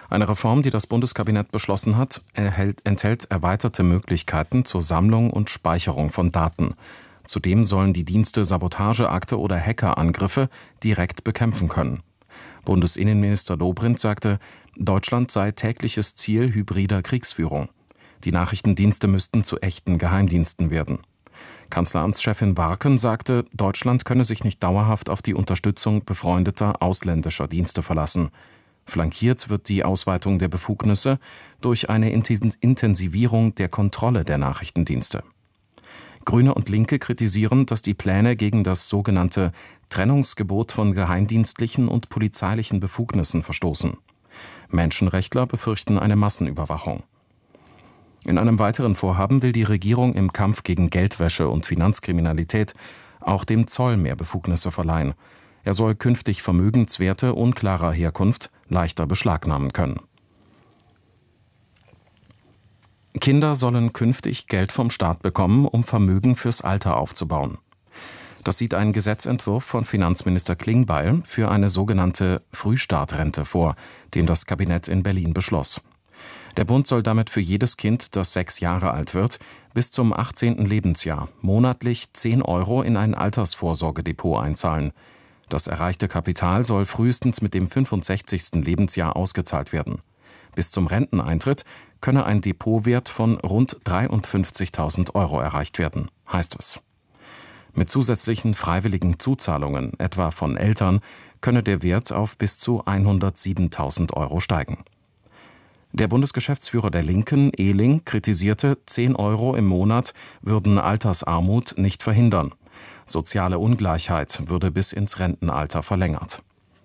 Eine Reform, die das Bundeskabinett beschlossen hat, enthält erweiterte Möglichkeiten zur Sammlung und Speicherung von Daten. Zudem sollen die Dienste Sabotageakte oder Hackerangriffe direkt bekämpfen können. Bundesinnenminister Dobrindt sagte, Deutschland sei tägliches Ziel hybrider Kriegsführung. Die Nachrichtendienste müssten zu echten Geheimdiensten werden. Kanzleramtschefin Warken sagte, Deutschland könne sich nicht dauerhaft auf die Unterstützung befreundeter ausländischer Dienste verlassen. Flankiert wird die Ausweitung der Befugnisse durch eine Intensivierung der Kontrolle der Nachrichtendienste. Grüne und Linke kritisieren, dass die Pläne gegen das sogenannte Trennungsgebot von geheimdienstlichen und polizeilichen Befugnissen verstoßen. Menschenrechtler befürchten eine Massenüberwachung. In einem weiteren Vorhaben will die Regierung im Kampf gegen Geldwäsche und Finanzkriminalität auch dem Zoll mehr Befugnisse verleihen. Er soll künftig Vermögenswerte unklarer Herkunft leichter beschlagnahmen können. Kinder sollen künftig Geld vom Staat bekommen, um Vermögen fürs Alter aufzubauen. Das sieht ein Gesetzentwurf von Finanzminister Klingbeil für eine sogenannte Frühstartrente vor, den das Kabinett in Berlin beschloss. Der Bund soll damit für jedes Kind, das 6 Jahre alt wird, bis zum 18. Lebensjahr monatlich 10 € in ein Altersvorsorgedepot einzahlen. Das erreichte Kapital soll frühestens mit dem 65. Lebensjahr ausgezahlt werden. Bis zum Renteneintritt könne ein Depotwert von rund 53.000 € erreicht werden, heißt es. Mit zusätzlichen freiwilligen Zuzahlungen, etwa von Eltern, könne der Wert auf bis zu 107.000 € steigen. Der Bundesgeschäftsführer der Linken, Ehling, kritisierte, 10 € im Monat würden Altersarmut nicht verhindern. Soziale Ungleichheit würde bis ins Rentenalter verlängert.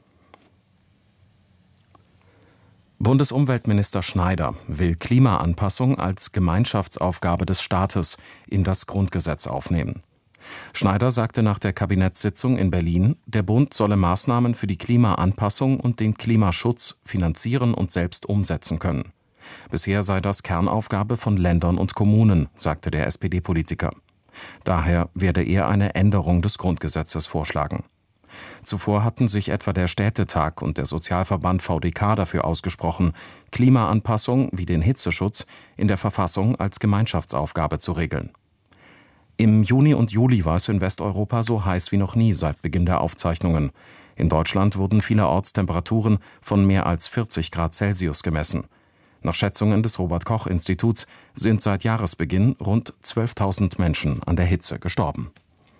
Bundesumweltminister Schneider will Klimaanpassung als Gemeinschaftsaufgabe des Staates in das Grundgesetz aufnehmen. Schneider sagte nach der Kabinettssitzung in Berlin, der Bund solle Maßnahmen für die Klimaanpassung und den Klimaschutz finanzieren und selbst umsetzen können. Bisher sei das Kernaufgabe von Ländern und Kommunen, sagte der SPD-Politiker. Daher werde er eine Änderung des Grundgesetzes vorschlagen. Zuvor hatten sich etwa der Städtetag und der Sozialverband VDK dafür ausgesprochen, Klimaanpassung wie den Hitzeschutz in der Verfassung als Gemeinschaftsaufgabe zu regeln. Im Juni und Juli war es in Westeuropa so heiß wie noch nie seit Beginn der Aufzeichnungen. In Deutschland wurden vielerorts Temperaturen von mehr als 40 Grad Celsius gemessen. Nach Schätzungen des Robert-Koch-Instituts sind seit Jahresbeginn rund 12.000 Menschen an der Hitze gestorben.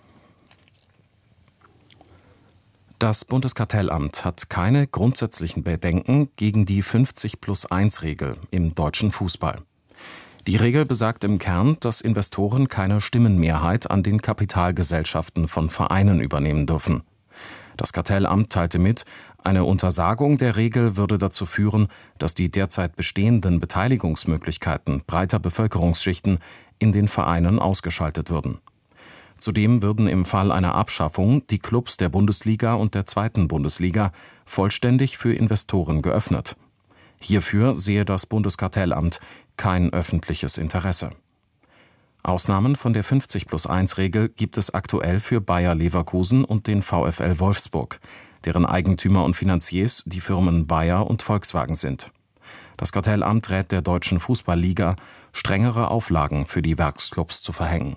Das Bundeskartellamt hat keine grundsätzlichen Bedenken gegen die 50+1-Regel im deutschen Fußball. Die Regel besagt im Kern, dass Investoren keine Stimmenmehrheit an den Kapitalgesellschaften von Vereinen übernehmen dürfen. Das Kartellamt teilte mit, eine Untersagung der Regel würde dazu führen, dass die derzeit bestehenden Beteiligungsmöglichkeiten breiter Bevölkerungsschichten in den Vereinen ausgeschaltet würden. Zudem würden im Fall einer Abschaffung die Clubs der Bundesliga und der 2. Bundesliga vollständig für Investoren geöffnet. Hierfür sehe das Bundeskartellamt kein öffentliches Interesse. Ausnahmen von der 50+1-Regel gibt es aktuell für Bayer Leverkusen und den VfL Wolfsburg, deren Eigentümer und Finanziers die Firmen Bayer und Volkswagen sind. Das Kartellamt rät der Deutschen Fußballliga, strengere Auflagen für die Werksclubs zu verhängen.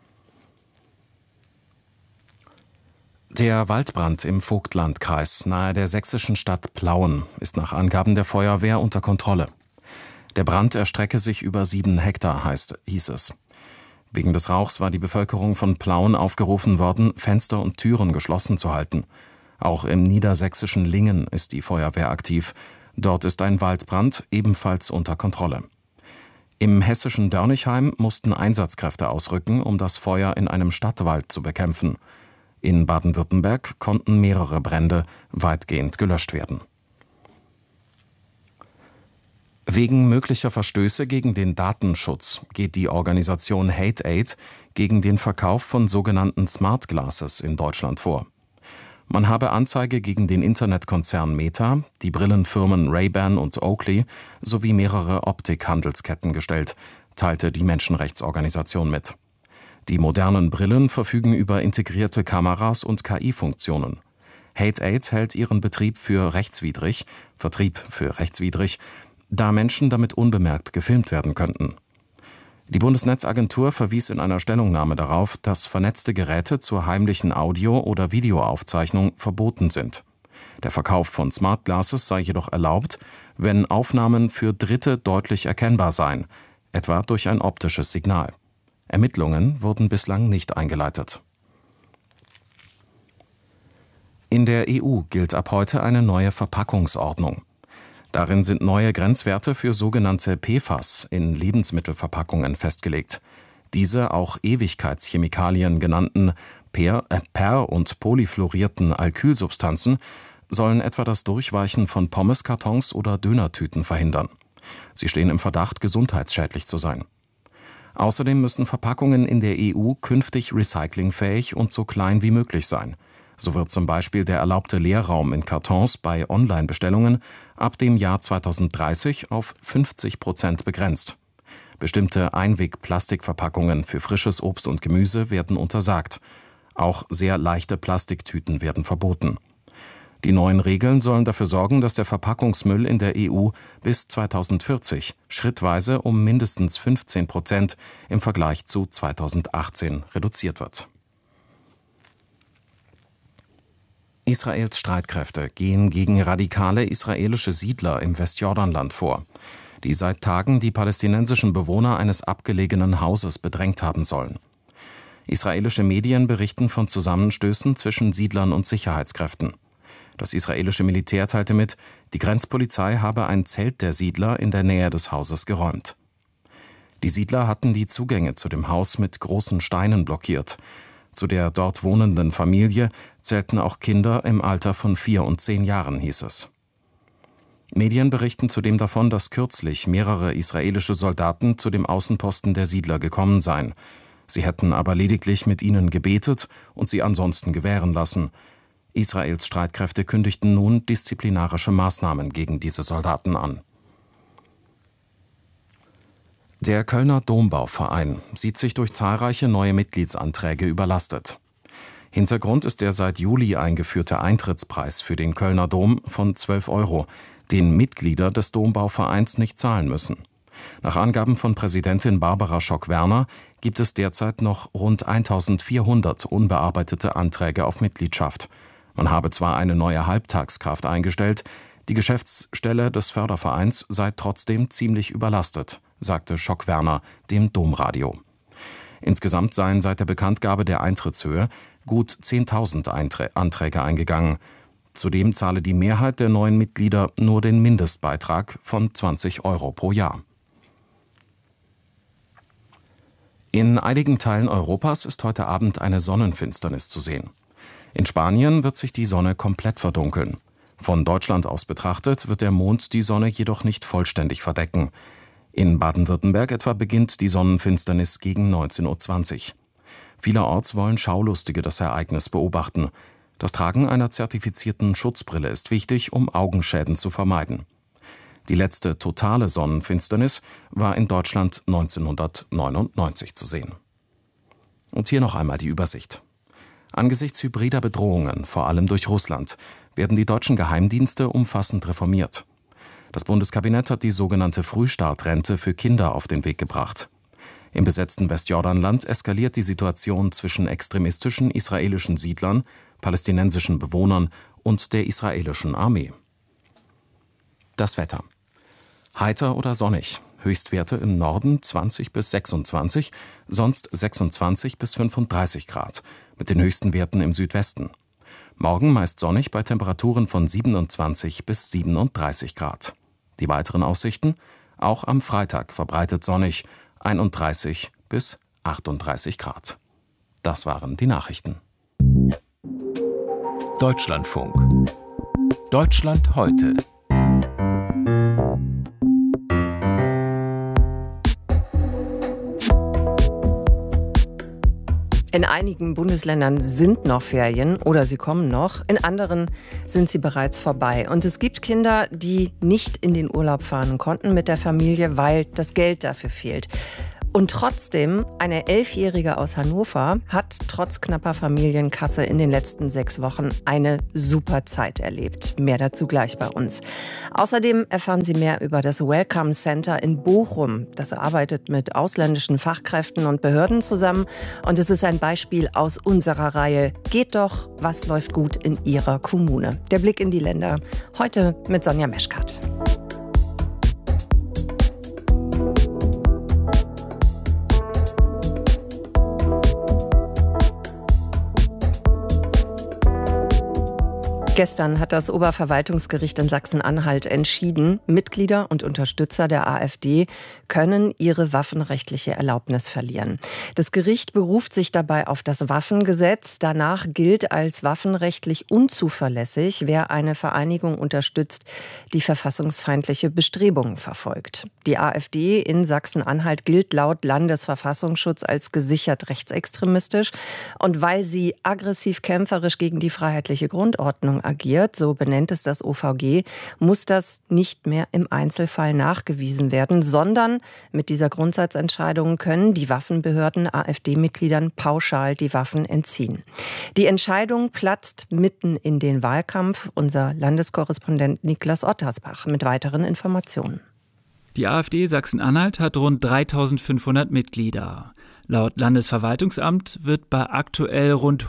Der Waldbrand im Vogtlandkreis nahe der sächsischen Stadt Plauen ist nach Angaben der Feuerwehr unter Kontrolle. Der Brand erstrecke sich über 7 Hektar, hieß es. Wegen des Rauchs war die Bevölkerung von Plauen aufgerufen worden, Fenster und Türen geschlossen zu halten. Auch im niedersächsischen Lingen ist die Feuerwehr aktiv. Dort ist ein Waldbrand ebenfalls unter Kontrolle. Im hessischen Dörnigheim mussten Einsatzkräfte ausrücken, um das Feuer in einem Stadtwald zu bekämpfen. In Baden-Württemberg konnten mehrere Brände weitgehend gelöscht werden. Wegen möglicher Verstöße gegen den Datenschutz geht die Organisation Hate Aid gegen den Verkauf von sogenannten Smart Glasses in Deutschland vor. Man habe Anzeige gegen den Internetkonzern Meta, die Brillenfirmen Ray-Ban und Oakley sowie mehrere Optikhandelsketten gestellt, teilte die Menschenrechtsorganisation mit. Die modernen Brillen verfügen über integrierte Kameras und KI-Funktionen. Hate8 hält ihren Vertrieb für rechtswidrig, da Menschen damit unbemerkt gefilmt werden könnten. Die Bundesnetzagentur verwies in einer Stellungnahme darauf, dass vernetzte Geräte zur heimlichen Audio- oder Videoaufzeichnung verboten sind. Der Verkauf von Smart Glasses sei jedoch erlaubt, wenn Aufnahmen für Dritte deutlich erkennbar seien, etwa durch ein optisches Signal. Ermittlungen wurden bislang nicht eingeleitet. In der EU gilt ab heute eine neue Verpackungsordnung. Darin sind neue Grenzwerte für sogenannte PFAS in Lebensmittelverpackungen festgelegt. Diese auch Ewigkeitschemikalien genannten per- und polyfluorierten Alkylsubstanzen sollen etwa das Durchweichen von Pommeskartons oder Dönertüten verhindern. Sie stehen im Verdacht, gesundheitsschädlich zu sein. Außerdem müssen Verpackungen in der EU künftig recyclingfähig und so klein wie möglich sein. So wird zum Beispiel der erlaubte Leerraum in Kartons bei Online-Bestellungen ab dem Jahr 2030 auf 50% begrenzt. Bestimmte Einweg-Plastikverpackungen für frisches Obst und Gemüse werden untersagt. Auch sehr leichte Plastiktüten werden verboten. Die neuen Regeln sollen dafür sorgen, dass der Verpackungsmüll in der EU bis 2040 schrittweise um mindestens 15% im Vergleich zu 2018 reduziert wird. Israels Streitkräfte gehen gegen radikale israelische Siedler im Westjordanland vor, die seit Tagen die palästinensischen Bewohner eines abgelegenen Hauses bedrängt haben sollen. Israelische Medien berichten von Zusammenstößen zwischen Siedlern und Sicherheitskräften. Das israelische Militär teilte mit, die Grenzpolizei habe ein Zelt der Siedler in der Nähe des Hauses geräumt. Die Siedler hatten die Zugänge zu dem Haus mit großen Steinen blockiert. Zu der dort wohnenden Familie zählten auch Kinder im Alter von 4 und 10 Jahren, hieß es. Medien berichten zudem davon, dass kürzlich mehrere israelische Soldaten zu dem Außenposten der Siedler gekommen seien. Sie hätten aber lediglich mit ihnen gebetet und sie ansonsten gewähren lassen. Israels Streitkräfte kündigten nun disziplinarische Maßnahmen gegen diese Soldaten an. Der Kölner Dombauverein sieht sich durch zahlreiche neue Mitgliedsanträge überlastet. Hintergrund ist der seit Juli eingeführte Eintrittspreis für den Kölner Dom von 12 €, den Mitglieder des Dombauvereins nicht zahlen müssen. Nach Angaben von Präsidentin Barbara Schock-Werner gibt es derzeit noch rund 1400 unbearbeitete Anträge auf Mitgliedschaft. Man habe zwar eine neue Halbtagskraft eingestellt, die Geschäftsstelle des Fördervereins sei trotzdem ziemlich überlastet, sagte Schock-Werner dem Domradio. Insgesamt seien seit der Bekanntgabe der Eintrittshöhe gut 10.000 Anträge eingegangen. Zudem zahle die Mehrheit der neuen Mitglieder nur den Mindestbeitrag von 20 € pro Jahr. In einigen Teilen Europas ist heute Abend eine Sonnenfinsternis zu sehen. In Spanien wird sich die Sonne komplett verdunkeln. Von Deutschland aus betrachtet wird der Mond die Sonne jedoch nicht vollständig verdecken. In Baden-Württemberg etwa beginnt die Sonnenfinsternis gegen 19:20 Uhr. Vielerorts wollen Schaulustige das Ereignis beobachten. Das Tragen einer zertifizierten Schutzbrille ist wichtig, um Augenschäden zu vermeiden. Die letzte totale Sonnenfinsternis war in Deutschland 1999 zu sehen. Und hier noch einmal die Übersicht. Angesichts hybrider Bedrohungen, vor allem durch Russland, werden die deutschen Geheimdienste umfassend reformiert. Das Bundeskabinett hat die sogenannte Frühstartrente für Kinder auf den Weg gebracht. Im besetzten Westjordanland eskaliert die Situation zwischen extremistischen israelischen Siedlern, palästinensischen Bewohnern und der israelischen Armee. Das Wetter. Heiter oder sonnig. Höchstwerte im Norden 20 bis 26, sonst 26 bis 35 Grad, mit den höchsten Werten im Südwesten. Morgen meist sonnig bei Temperaturen von 27 bis 37 Grad. Die weiteren Aussichten? Auch am Freitag verbreitet sonnig, 31 bis 38 Grad. Das waren die Nachrichten. Deutschlandfunk. Deutschland heute. In einigen Bundesländern sind noch Ferien oder sie kommen noch, in anderen sind sie bereits vorbei. Und es gibt Kinder, die nicht in den Urlaub fahren konnten mit der Familie, weil das Geld dafür fehlt. Und trotzdem, eine 11-Jährige aus Hannover hat trotz knapper Familienkasse in den letzten 6 Wochen eine super Zeit erlebt. Mehr dazu gleich bei uns. Außerdem erfahren Sie mehr über das Welcome Center in Bochum. Das arbeitet mit ausländischen Fachkräften und Behörden zusammen. Und es ist ein Beispiel aus unserer Reihe Geht doch, was läuft gut in Ihrer Kommune? Der Blick in die Länder. Heute mit Sonja Meschkat. Gestern hat das Oberverwaltungsgericht in Sachsen-Anhalt entschieden, Mitglieder und Unterstützer der AfD können ihre waffenrechtliche Erlaubnis verlieren. Das Gericht beruft sich dabei auf das Waffengesetz. Danach gilt als waffenrechtlich unzuverlässig, wer eine Vereinigung unterstützt, die verfassungsfeindliche Bestrebungen verfolgt. Die AfD in Sachsen-Anhalt gilt laut Landesverfassungsschutz als gesichert rechtsextremistisch. Und weil sie aggressiv kämpferisch gegen die freiheitliche Grundordnung agiert, so benennt es das OVG, muss das nicht mehr im Einzelfall nachgewiesen werden, sondern mit dieser Grundsatzentscheidung können die Waffenbehörden AfD-Mitgliedern pauschal die Waffen entziehen. Die Entscheidung platzt mitten in den Wahlkampf. Unser Landeskorrespondent Niklas Ottersbach mit weiteren Informationen. Die AfD Sachsen-Anhalt hat rund 3.500 Mitglieder. Laut Landesverwaltungsamt wird bei aktuell rund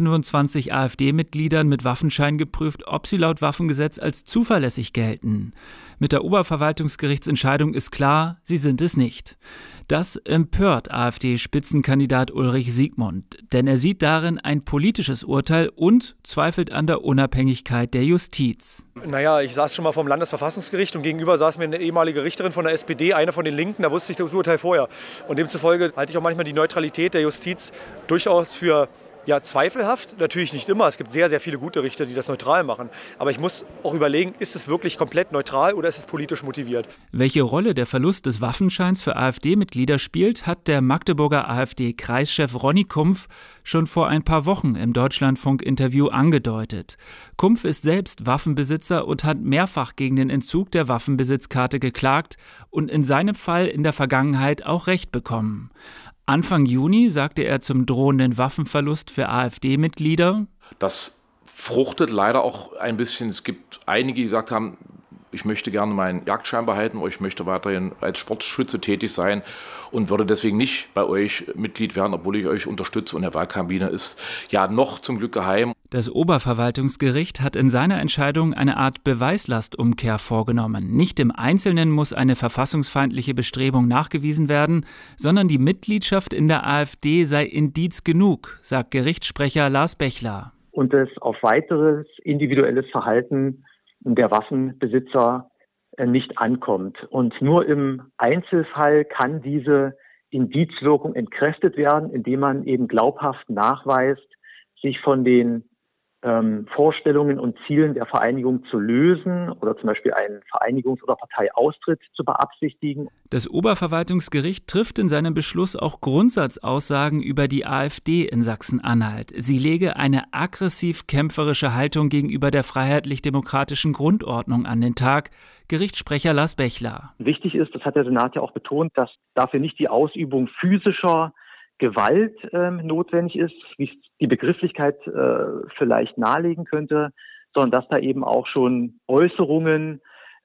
125 AfD-Mitgliedern mit Waffenschein geprüft, ob sie laut Waffengesetz als zuverlässig gelten. Mit der Oberverwaltungsgerichtsentscheidung ist klar, sie sind es nicht. Das empört AfD-Spitzenkandidat Ulrich Siegmund, denn er sieht darin ein politisches Urteil und zweifelt an der Unabhängigkeit der Justiz. Naja, ich saß schon mal vom Landesverfassungsgericht und gegenüber saß mir eine ehemalige Richterin von der SPD, eine von den Linken, da wusste ich das Urteil vorher. Und demzufolge halte ich auch manchmal die Neutralität der Justiz durchaus für zweifelhaft. Natürlich nicht immer. Es gibt sehr, sehr viele gute Richter, die das neutral machen. Aber ich muss auch überlegen, ist es wirklich komplett neutral oder ist es politisch motiviert? Welche Rolle der Verlust des Waffenscheins für AfD-Mitglieder spielt, hat der Magdeburger AfD-Kreischef Ronny Kumpf schon vor ein paar Wochen im Deutschlandfunk-Interview angedeutet. Kumpf ist selbst Waffenbesitzer und hat mehrfach gegen den Entzug der Waffenbesitzkarte geklagt und in seinem Fall in der Vergangenheit auch Recht bekommen. Anfang Juni sagte er zum drohenden Waffenverlust für AfD-Mitglieder: Das fruchtet leider auch ein bisschen. Es gibt einige, die gesagt haben, ich möchte gerne meinen Jagdschein behalten oder ich möchte weiterhin als Sportschütze tätig sein und würde deswegen nicht bei euch Mitglied werden, obwohl ich euch unterstütze. Und der Wahlkabine ist ja noch zum Glück geheim. Das Oberverwaltungsgericht hat in seiner Entscheidung eine Art Beweislastumkehr vorgenommen. Nicht im Einzelnen muss eine verfassungsfeindliche Bestrebung nachgewiesen werden, sondern die Mitgliedschaft in der AfD sei Indiz genug, sagt Gerichtssprecher Lars Bechler. Und es auf weiteres individuelles Verhalten der Waffenbesitzer nicht ankommt. Und nur im Einzelfall kann diese Indizwirkung entkräftet werden, indem man eben glaubhaft nachweist, sich von den Vorstellungen und Zielen der Vereinigung zu lösen oder zum Beispiel einen Vereinigungs- oder Parteiaustritt zu beabsichtigen. Das Oberverwaltungsgericht trifft in seinem Beschluss auch Grundsatzaussagen über die AfD in Sachsen-Anhalt. Sie lege eine aggressiv-kämpferische Haltung gegenüber der freiheitlich-demokratischen Grundordnung an den Tag. Gerichtssprecher Lars Bechler. Wichtig ist, das hat der Senat ja auch betont, dass dafür nicht die Ausübung physischer Gewalt notwendig ist, wie es die Begrifflichkeit vielleicht nahelegen könnte, sondern dass da eben auch schon Äußerungen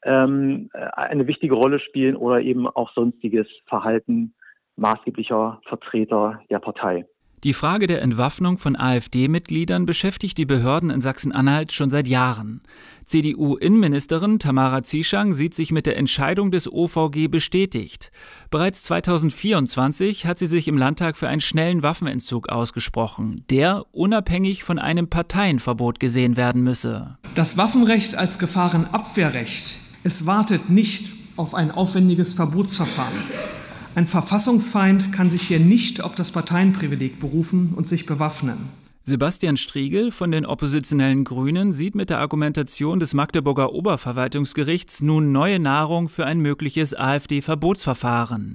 eine wichtige Rolle spielen oder eben auch sonstiges Verhalten maßgeblicher Vertreter der Partei. Die Frage der Entwaffnung von AfD-Mitgliedern beschäftigt die Behörden in Sachsen-Anhalt schon seit Jahren. CDU-Innenministerin Tamara Zieschang sieht sich mit der Entscheidung des OVG bestätigt. Bereits 2024 hat sie sich im Landtag für einen schnellen Waffenentzug ausgesprochen, der unabhängig von einem Parteienverbot gesehen werden müsse. Das Waffenrecht als Gefahrenabwehrrecht, es wartet nicht auf ein aufwendiges Verbotsverfahren. Ein Verfassungsfeind kann sich hier nicht auf das Parteienprivileg berufen und sich bewaffnen. Sebastian Striegel von den oppositionellen Grünen sieht mit der Argumentation des Magdeburger Oberverwaltungsgerichts nun neue Nahrung für ein mögliches AfD-Verbotsverfahren.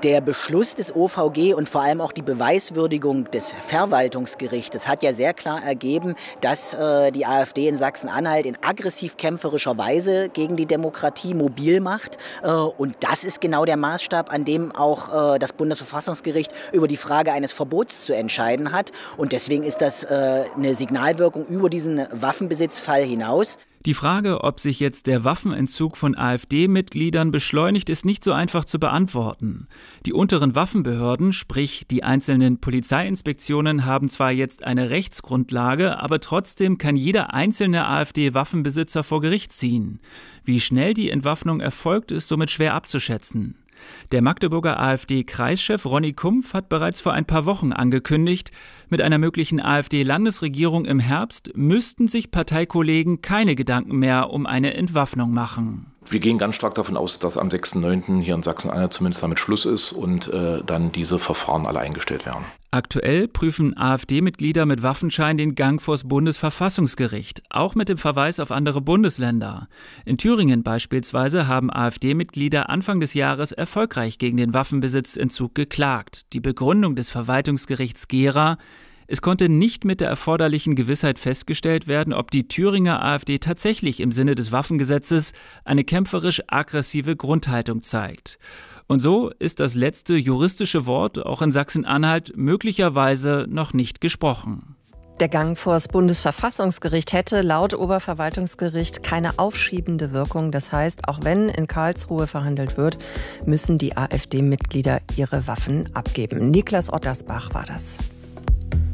Der Beschluss des OVG und vor allem auch die Beweiswürdigung des Verwaltungsgerichtes hat ja sehr klar ergeben, dass die AfD in Sachsen-Anhalt in aggressiv kämpferischer Weise gegen die Demokratie mobil macht. Und das ist genau der Maßstab, an dem auch das Bundesverfassungsgericht über die Frage eines Verbots zu entscheiden hat. Und deswegen ist das eine Signalwirkung über diesen Waffenbesitzfall hinaus. Die Frage, ob sich jetzt der Waffenentzug von AfD-Mitgliedern beschleunigt, ist nicht so einfach zu beantworten. Die unteren Waffenbehörden, sprich die einzelnen Polizeiinspektionen, haben zwar jetzt eine Rechtsgrundlage, aber trotzdem kann jeder einzelne AfD-Waffenbesitzer vor Gericht ziehen. Wie schnell die Entwaffnung erfolgt, ist somit schwer abzuschätzen. Der Magdeburger AfD-Kreischef Ronny Kumpf hat bereits vor ein paar Wochen angekündigt, mit einer möglichen AfD-Landesregierung im Herbst müssten sich Parteikollegen keine Gedanken mehr um eine Entwaffnung machen. Wir gehen ganz stark davon aus, dass am 6.9. hier in Sachsen-Anhalt zumindest damit Schluss ist und dann diese Verfahren alle eingestellt werden. Aktuell prüfen AfD-Mitglieder mit Waffenschein den Gang vors Bundesverfassungsgericht, auch mit dem Verweis auf andere Bundesländer. In Thüringen beispielsweise haben AfD-Mitglieder Anfang des Jahres erfolgreich gegen den Waffenbesitzentzug geklagt. Die Begründung des Verwaltungsgerichts Gera: Es konnte nicht mit der erforderlichen Gewissheit festgestellt werden, ob die Thüringer AfD tatsächlich im Sinne des Waffengesetzes eine kämpferisch-aggressive Grundhaltung zeigt. Und so ist das letzte juristische Wort auch in Sachsen-Anhalt möglicherweise noch nicht gesprochen. Der Gang vors Bundesverfassungsgericht hätte laut Oberverwaltungsgericht keine aufschiebende Wirkung. Das heißt, auch wenn in Karlsruhe verhandelt wird, müssen die AfD-Mitglieder ihre Waffen abgeben. Niklas Ottersbach war das.